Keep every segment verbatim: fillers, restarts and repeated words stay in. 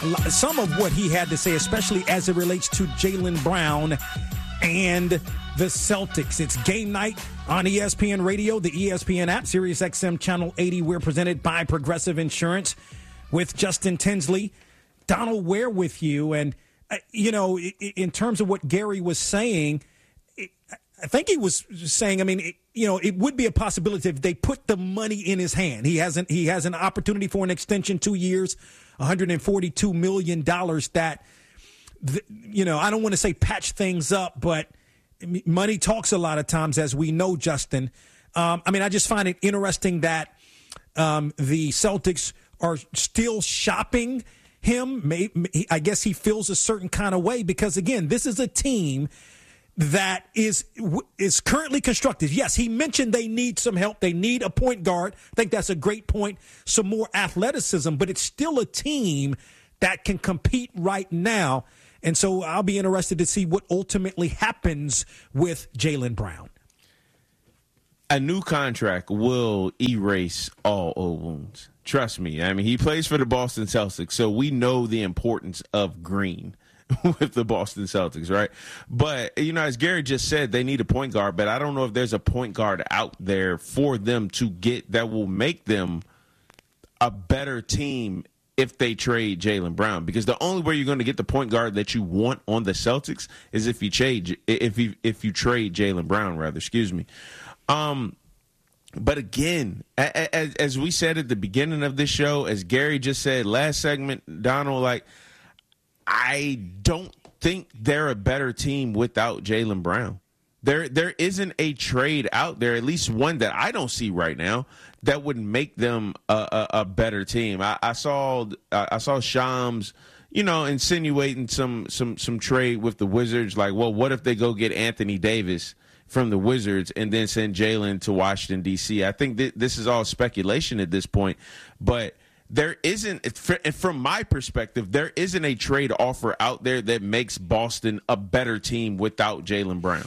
some of what he had to say, especially as it relates to Jaylen Brown and the Celtics. It's game night on E S P N Radio, the E S P N app, Sirius X M Channel eighty. We're presented by Progressive Insurance with Justin Tinsley. Donald Ware with you. And, uh, you know, in terms of what Gary was saying, I think he was saying, I mean, it, you know, it would be a possibility if they put the money in his hand. He hasn't. He has an opportunity for an extension, two years, one hundred forty-two million dollars that, you know, I don't want to say patch things up, but money talks a lot of times, as we know, Justin. Um, I mean, I just find it interesting that um, the Celtics are still shopping him. Maybe, I guess he feels a certain kind of way because, again, this is a team that is is currently constructed. Yes, he mentioned they need some help. They need a point guard. I think that's a great point. Some more athleticism, but it's still a team that can compete right now. And so I'll be interested to see what ultimately happens with Jaylen Brown. A new contract will erase all old wounds. Trust me. I mean, he plays for the Boston Celtics, so we know the importance of green with the Boston Celtics, right? But, you know, as Gary just said, they need a point guard, but I don't know if there's a point guard out there for them to get that will make them a better team if they trade Jaylen Brown, because the only way you're going to get the point guard that you want on the Celtics is if you trade if you if you trade Jaylen Brown, rather, excuse me. Um, but again, as, as we said at the beginning of this show, as Gary just said last segment, Donald, like, I don't think they're a better team without Jaylen Brown. There, there isn't a trade out there, at least one that I don't see right now, that would make them a, a, a better team. I, I saw, I saw Shams, you know, insinuating some, some, some trade with the Wizards. Like, well, what if they go get Anthony Davis from the Wizards and then send Jaylen to Washington, D C? I think th- this is all speculation at this point, but there isn't, from my perspective, there isn't a trade offer out there that makes Boston a better team without Jaylen Brown.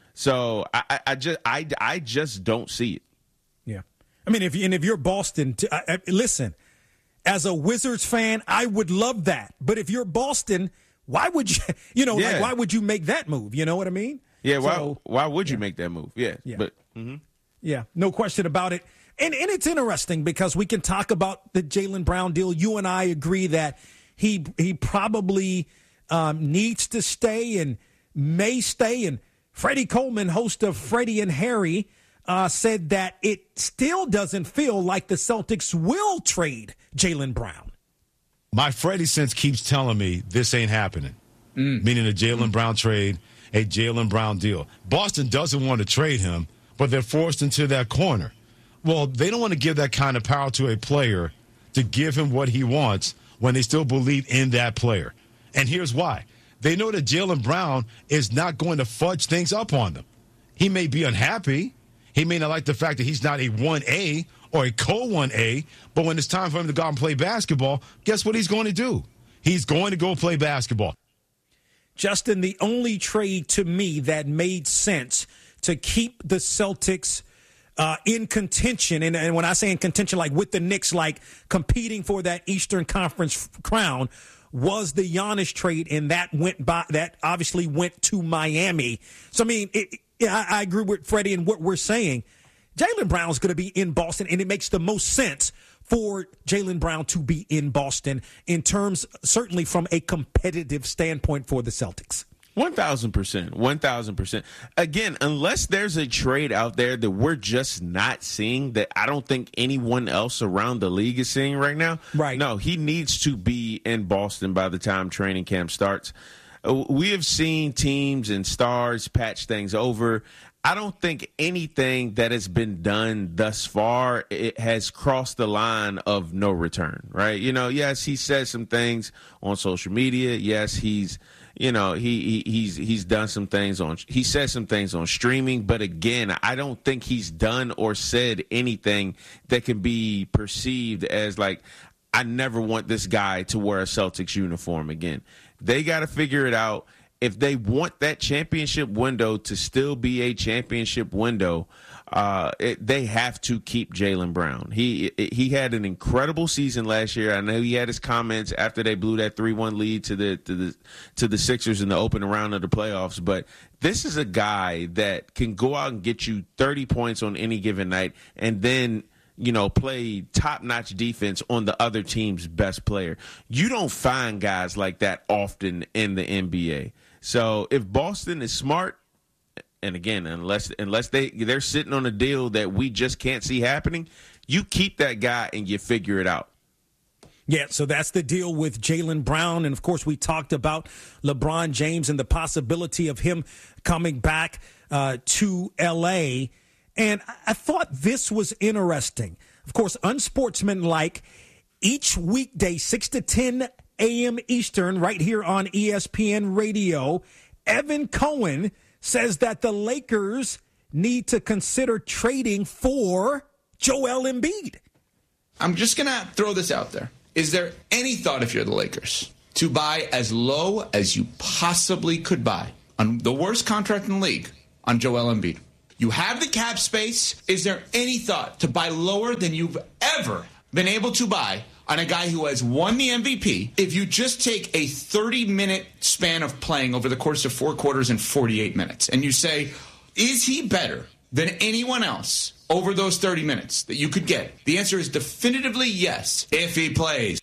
So I, I just, I, I just don't see it. Yeah, I mean, if and if you're Boston, I, I, listen, as a Wizards fan, I would love that. But if you're Boston, why would you, you know, yeah. like why would you make that move? You know what I mean? Yeah. Why? So, why would you yeah. make that move? Yeah. Yeah. But mm-hmm. yeah, no question about it. And and it's interesting because we can talk about the Jaylen Brown deal. You and I agree that he he probably um, needs to stay and may stay. And Freddie Coleman, host of Freddie and Harry, uh, said that it still doesn't feel like the Celtics will trade Jaylen Brown. My Freddie sense keeps telling me this ain't happening, mm. meaning a Jaylen mm. Brown trade, a Jaylen Brown deal. Boston doesn't want to trade him, but they're forced into that corner. Well, they don't want to give that kind of power to a player to give him what he wants when they still believe in that player. And here's why. They know that Jaylen Brown is not going to fudge things up on them. He may be unhappy. He may not like the fact that he's not a one A or a co one A, but when it's time for him to go out and play basketball, guess what he's going to do? He's going to go play basketball. Justin, the only trade to me that made sense to keep the Celtics Uh, in contention, and, and when I say in contention, like with the Knicks, like competing for that Eastern Conference crown, was the Giannis trade, and that went by. That obviously went to Miami. So I mean, it, it, I, I agree with Freddie and what we're saying. Jaylen Brown is going to be in Boston, and it makes the most sense for Jaylen Brown to be in Boston in terms, certainly from a competitive standpoint for the Celtics. One thousand percent. One thousand percent. Again, unless there's a trade out there that we're just not seeing, that I don't think anyone else around the league is seeing right now. Right. No, he needs to be in Boston by the time training camp starts. We have seen teams and stars patch things over. I don't think anything that has been done thus far, it has crossed the line of no return, right? You know, yes, he says some things on social media. Yes, he's, you know, he, he he's he's done some things on, he says some things on streaming. But again, I don't think he's done or said anything that can be perceived as like, I never want this guy to wear a Celtics uniform again. They got to figure it out. If they want that championship window to still be a championship window, uh, it, they have to keep Jaylen Brown. He he had an incredible season last year. I know he had his comments after they blew that three one lead to the to the to the Sixers in the opening round of the playoffs. But this is a guy that can go out and get you thirty points on any given night, and then, you know, play top-notch defense on the other team's best player. You don't find guys like that often in the N B A. So if Boston is smart, and again, unless unless they they're sitting on a deal that we just can't see happening, you keep that guy and you figure it out. Yeah, so that's the deal with Jaylen Brown. And, of course, we talked about LeBron James and the possibility of him coming back uh, to L A. And I thought this was interesting. Of course, unsportsmanlike, each weekday, six to ten a.m. Eastern, right here on E S P N Radio, Evan Cohen says that the Lakers need to consider trading for Joel Embiid. I'm just going to throw this out there. Is there any thought, if you're the Lakers, to buy as low as you possibly could buy on the worst contract in the league on Joel Embiid? You have the cap space. Is there any thought to buy lower than you've ever been able to buy on a guy who has won the M V P if you just take a thirty-minute span of playing over the course of four quarters and forty-eight minutes, and you say, is he better than anyone else over those thirty minutes that you could get? The answer is definitively yes, if he plays.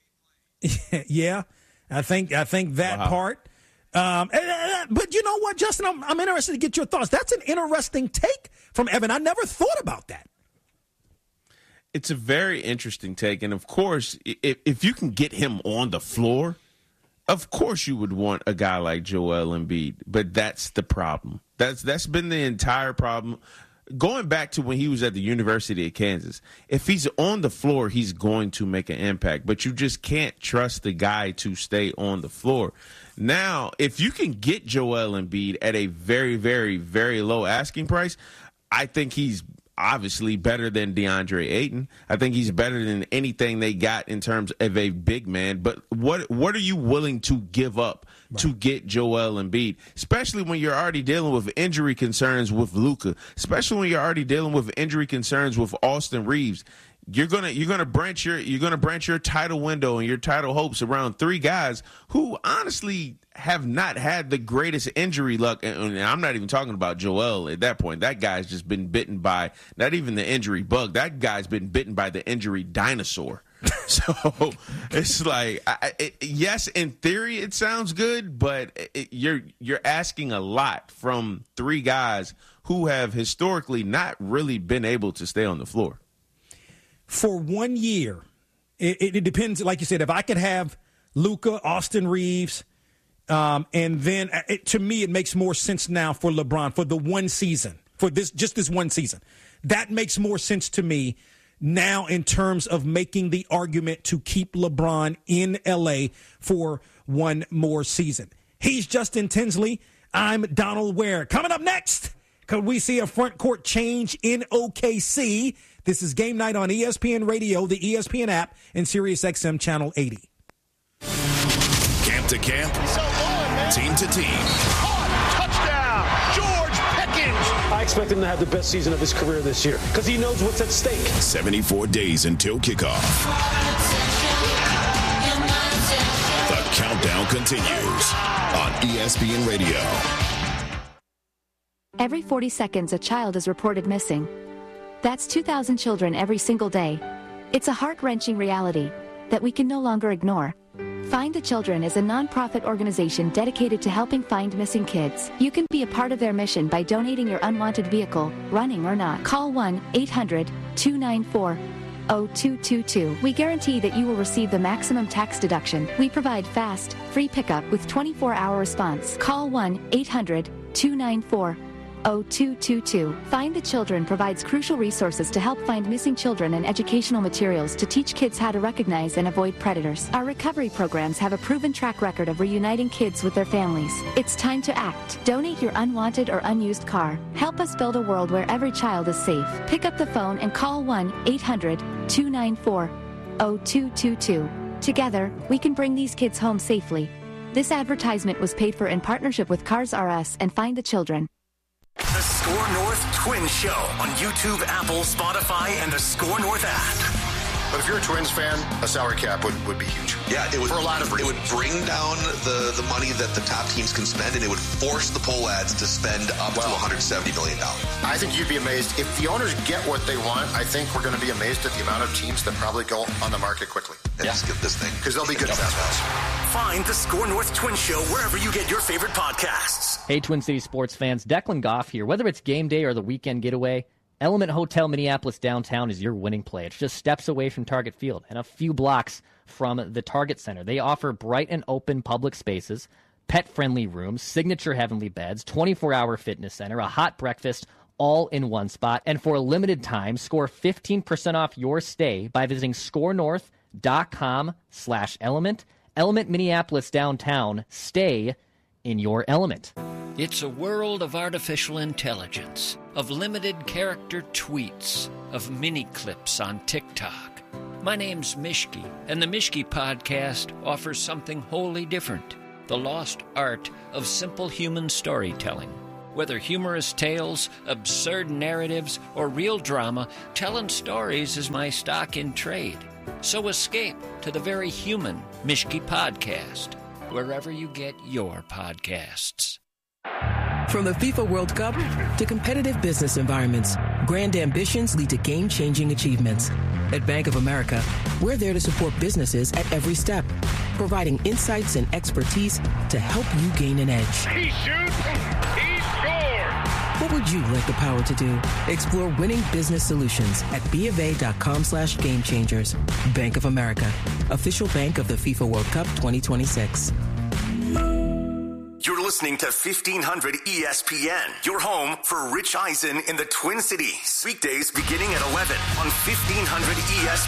Yeah, I think I think that wow. part. Um, but you know what, Justin, I'm, I'm interested to get your thoughts. That's an interesting take from Evan. I never thought about that. It's a very interesting take. And, of course, if, if you can get him on the floor, of course you would want a guy like Joel Embiid. But that's the problem. That's That's been the entire problem. Going back to when he was at the University of Kansas, if he's on the floor, he's going to make an impact. But you just can't trust the guy to stay on the floor. Now, if you can get Joel Embiid at a very, very, very low asking price, I think he's obviously better than DeAndre Ayton. I think he's better than anything they got in terms of a big man. But what what are you willing to give up right. to get Joel Embiid, especially when you're already dealing with injury concerns with Luka, especially when you're already dealing with injury concerns with Austin Reeves? You're gonna you're gonna branch your you're gonna branch your title window and your title hopes around three guys who honestly have not had the greatest injury luck. And I'm not even talking about Joel at that point. That guy's just been bitten by not even the injury bug. That guy's been bitten by the injury dinosaur. So it's like, I, it, yes, in theory it sounds good, but it, you're you're asking a lot from three guys who have historically not really been able to stay on the floor. For one year, it, it depends. Like you said, if I could have Luka, Austin Reeves, um, and then it, to me, it makes more sense now for LeBron for the one season, for this just this one season. That makes more sense to me now in terms of making the argument to keep LeBron in L A for one more season. He's Justin Tinsley. I'm Donald Ware. Coming up next, could we see a front court change in O K C? This is Game Night on E S P N Radio, the E S P N app, and Sirius X M Channel eighty. Camp to camp, so on, team to team. Touchdown, George Pickens. I expect him to have the best season of his career this year because he knows what's at stake. seventy-four days until kickoff. The countdown continues on E S P N Radio. Every forty seconds, a child is reported missing. That's two thousand children every single day. It's a heart-wrenching reality that we can no longer ignore. Find the Children is a non-profit organization dedicated to helping find missing kids. You can be a part of their mission by donating your unwanted vehicle, running or not. Call one eight hundred two nine four zero two two two. We guarantee that you will receive the maximum tax deduction. We provide fast, free pickup with twenty-four hour response. Call one eight hundred two nine four zero two two two. Find the Children provides crucial resources to help find missing children and educational materials to teach kids how to recognize and avoid predators. Our recovery programs have a proven track record of reuniting kids with their families. It's time to act. Donate your unwanted or unused car. Help us build a world where every child is safe. Pick up the phone and call one eight hundred two nine four zero two two two. Together, we can bring these kids home safely. This advertisement was paid for in partnership with Cars R Us and Find the Children. The Score North Twin Show on YouTube, Apple, Spotify, and the Score North app. But if you're a Twins fan, a salary cap would, would be huge. Yeah, it would, for a lot of reasons. It would bring down the, the money that the top teams can spend, and it would force the poll ads to spend up well, to one hundred seventy million dollars. I think you'd be amazed. If the owners get what they want, I think we're going to be amazed at the amount of teams that probably go on the market quickly. And yeah. Just get this thing. Because they'll be good fastballs. Find the Score North Twin Show wherever you get your favorite podcasts. Hey, Twin City sports fans, Declan Goff here. Whether it's game day or the weekend getaway, Element Hotel Minneapolis downtown is your winning play. It's just steps away from Target Field and a few blocks from the Target Center. They offer bright and open public spaces, pet-friendly rooms, signature heavenly beds, twenty-four hour fitness center, a hot breakfast, all in one spot. And for a limited time, score fifteen percent off your stay by visiting scorenorth.com slash element. Element Minneapolis downtown. Stay in your element. It's a world of artificial intelligence, of limited character tweets, of mini clips on TikTok. My name's Mishki, and the Mishki Podcast offers something wholly different, the lost art of simple human storytelling. Whether humorous tales, absurd narratives, or real drama, telling stories is my stock in trade. So escape to the very human Mishki Podcast, wherever you get your podcasts. From the FIFA World Cup to competitive business environments, grand ambitions lead to game-changing achievements. At Bank of America, we're there to support businesses at every step, providing insights and expertise to help you gain an edge. He shoots, he scores! What would you like the power to do? Explore winning business solutions at BofA.com slash game changers. Bank of America, official bank of the FIFA World Cup twenty twenty-six. You're listening to fifteen hundred E S P N, your home for Rich Eisen in the Twin Cities. Weekdays beginning at eleven on fifteen hundred E S